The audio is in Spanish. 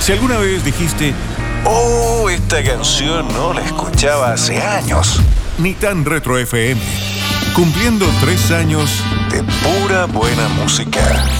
Si alguna vez dijiste, oh, esta canción no la escuchaba hace años. Ni tan retro FM, cumpliendo 3 años De pura buena música.